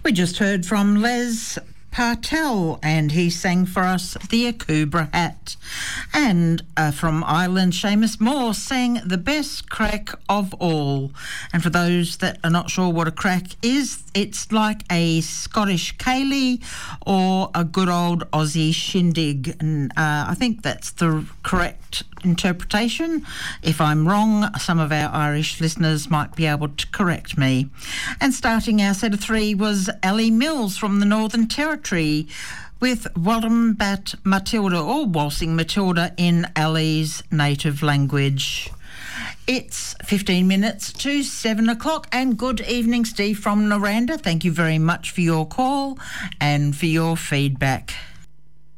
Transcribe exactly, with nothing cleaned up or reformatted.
We just heard from Les Partel, and he sang for us The Akubra Hat. And uh, from Ireland, Seamus Moore sang The Best Crack of All. And for those that are not sure what a crack is, it's like a Scottish ceilidh or a good old Aussie shindig. And uh, I think that's the correct interpretation. If I'm wrong, some of our Irish listeners might be able to correct me. And starting our set of three was Ellie Mills from the Northern Territory with Wallenbat Matilda, or Waltzing Matilda in Ellie's native language. It's fifteen minutes to seven o'clock, and good evening, Steve from Noranda. Thank you very much for your call and for your feedback.